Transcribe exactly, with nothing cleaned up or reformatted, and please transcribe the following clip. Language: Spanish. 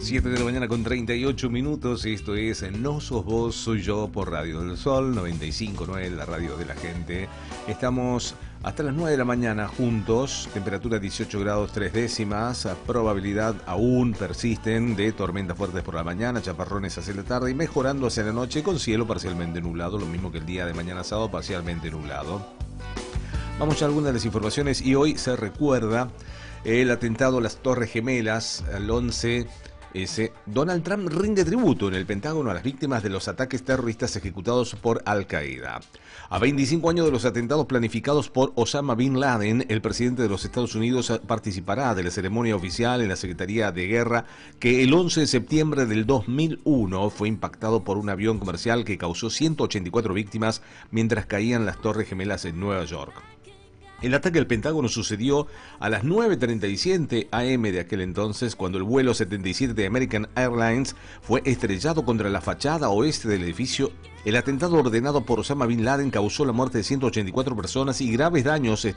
siete de la mañana con treinta y ocho minutos. Esto es No Sos Vos, Soy Yo por Radio del Sol noventa y cinco punto nueve, la radio de la gente. Estamos hasta las nueve de la mañana juntos. Temperatura dieciocho grados tres décimas. Probabilidad aún persisten de tormentas fuertes por la mañana, chaparrones hacia la tarde y mejorando hacia la noche con cielo parcialmente nublado. Lo mismo que el día de mañana sábado, parcialmente nublado. Vamos a algunas de las informaciones y hoy se recuerda el atentado a las Torres Gemelas, al once ese. Donald Trump rinde tributo en el Pentágono a las víctimas de los ataques terroristas ejecutados por Al-Qaeda. A veinticinco años de los atentados planificados por Osama Bin Laden, el presidente de los Estados Unidos participará de la ceremonia oficial en la Secretaría de Guerra que el once de septiembre del dos mil uno fue impactado por un avión comercial que causó ciento ochenta y cuatro víctimas mientras caían las Torres Gemelas en Nueva York. El ataque al Pentágono sucedió a las nueve treinta y siete a eme de aquel entonces, cuando el vuelo setenta y siete de American Airlines fue estrellado contra la fachada oeste del edificio. El atentado ordenado por Osama Bin Laden causó la muerte de ciento ochenta y cuatro personas y graves daños